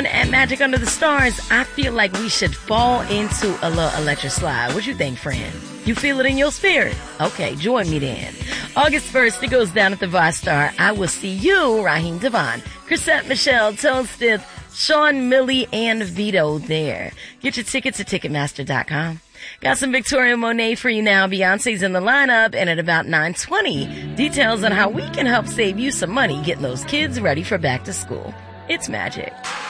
on at Magic Under the Stars, I feel like we should fall into a little electric slide. What you think, friend? You feel it in your spirit? Okay, join me then. August 1st, it goes down at the Vostar. I will see you, Raheem Devon, Chrisette Michelle, Tone Stith, Sean, Millie, and Vito there. Get your tickets at Ticketmaster.com. Got some Victoria Monet for you now. Beyonce's in the lineup, and at about 9:20, details on how we can help save you some money getting those kids ready for back to school. It's magic.